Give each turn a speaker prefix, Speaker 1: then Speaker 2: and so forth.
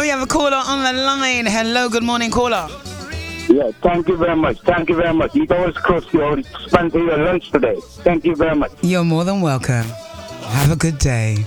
Speaker 1: we have a caller on the line. Hello, good morning, caller.
Speaker 2: Yeah, thank you very much. Thank you very much. You always cross your spent your lunch today. Thank you very much.
Speaker 1: You're more than welcome. Have a good day.